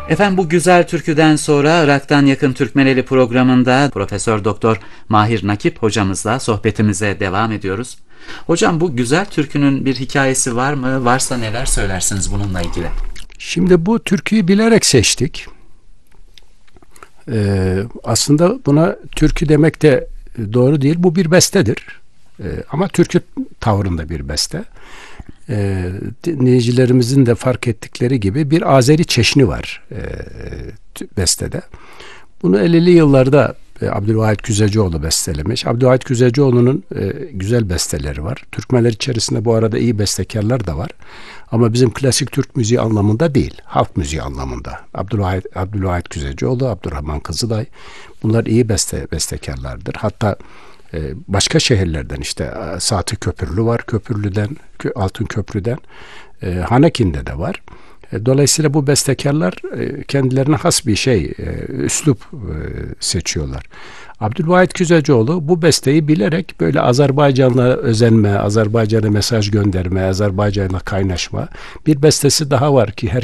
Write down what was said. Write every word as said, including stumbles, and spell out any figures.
Efendim bu güzel türküden sonra Irak'tan Yakın Türkmeneli programında Profesör Doktor Mahir Nakip hocamızla sohbetimize devam ediyoruz. Hocam bu güzel türkünün bir hikayesi var mı? Varsa neler söylersiniz bununla ilgili? Şimdi bu türküyü bilerek seçtik. Ee, aslında buna türkü demek de doğru değil. Bu bir bestedir. Ee, ama türkü tavrında bir beste. Ee, dinleyicilerimizin de fark ettikleri gibi bir Azeri çeşni var e, bestede. Bunu ellili yıllarda e, Abdülvahit Güzecioğlu bestelemiş. Abdülvahit Güzecioğlu'nun e, güzel besteleri var. Türkmenler içerisinde bu arada iyi bestekarlar da var. Ama bizim klasik Türk müziği anlamında değil, halk müziği anlamında. Abdülvahit, Abdülvahit Güzecioğlu, Abdurrahman Kızılay, bunlar iyi beste bestekarlardır. Hatta başka şehirlerden işte Saati Köprülü var, Köprülü'den, Altın Köprü'den, e, Hanekin'de de var. E, dolayısıyla bu bestekarlar e, kendilerine has bir şey, e, üslup e, seçiyorlar. Abdülvahit Güzecioğlu bu besteyi bilerek böyle Azerbaycan'la özenme, Azerbaycan'a mesaj gönderme, Azerbaycan'la kaynaşma bir bestesi daha var ki her